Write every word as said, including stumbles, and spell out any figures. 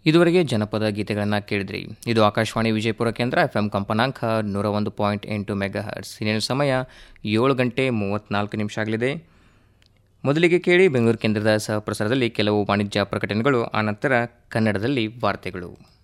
ಇದುವರೆಗೆ ಜನಪದ ಗೀತೆಗಳನ್ನು ಕೇಳಿದ್ರಿ. ಇದು ಆಕಾಶವಾಣಿ ವಿಜಯಪುರ ಕೇಂದ್ರ, ಎಫ್ ಎಂ ಕಂಪನಾಂಕ ನೂರ ಒಂದು ಪಾಯಿಂಟ್ ಎಂಟು ಮೆಗಾ ಹರ್ಟ್ಸ್. ಇನ್ನೇನು ಸಮಯ ಏಳು ಗಂಟೆ ಮೂವತ್ತ್ನಾಲ್ಕು ನಿಮಿಷ ಆಗಲಿದೆ. ಮೊದಲಿಗೆ ಕೇಳಿ ಬೆಂಗಳೂರು ಕೇಂದ್ರದ ಸಹ ಪ್ರಸಾರದಲ್ಲಿ ಕೆಲವು ವಾಣಿಜ್ಯ ಪ್ರಕಟಣೆಗಳು, ಆನಂತರ ಕನ್ನಡದಲ್ಲಿ ವಾರ್ತೆಗಳು.